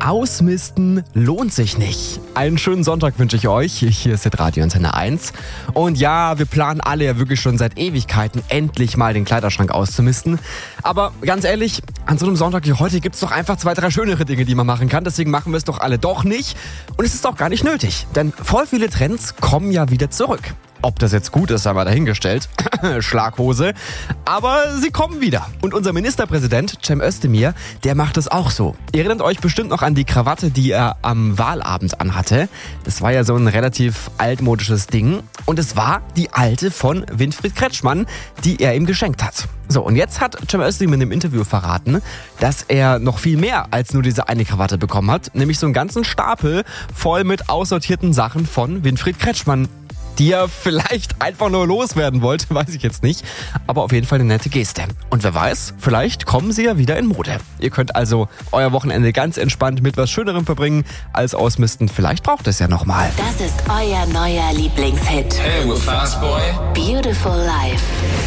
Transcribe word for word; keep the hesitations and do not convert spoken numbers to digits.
Ausmisten lohnt sich nicht. Einen schönen Sonntag wünsche ich euch. Hier ist das Radio Antenne eins. Und ja, wir planen alle ja wirklich schon seit Ewigkeiten, endlich mal den Kleiderschrank auszumisten. Aber ganz ehrlich, an so einem Sonntag wie heute gibt es doch einfach zwei, drei schönere Dinge, die man machen kann. Deswegen machen wir es doch alle doch nicht. Und es ist auch gar nicht nötig. Denn voll viele Trends kommen ja wieder zurück. Ob das jetzt gut ist, sei mal dahingestellt. Schlaghose. Aber sie kommen wieder. Und unser Ministerpräsident, Cem Özdemir, der macht es auch so. Ihr erinnert euch bestimmt noch an die Krawatte, die er am Wahlabend anhatte. Das war ja so ein relativ altmodisches Ding. Und es war die alte von Winfried Kretschmann, die er ihm geschenkt hat. So, und jetzt hat Cem Özdemir in einem Interview verraten, dass er noch viel mehr als nur diese eine Krawatte bekommen hat. Nämlich so einen ganzen Stapel voll mit aussortierten Sachen von Winfried Kretschmann, die er vielleicht einfach nur loswerden wollte, weiß ich jetzt nicht. Aber auf jeden Fall eine nette Geste. Und wer weiß, vielleicht kommen sie ja wieder in Mode. Ihr könnt also euer Wochenende ganz entspannt mit was Schönerem verbringen als ausmisten. Vielleicht braucht es ja nochmal. Das ist euer neuer Lieblingshit. Hey, we're Fast Boy. Beautiful Life.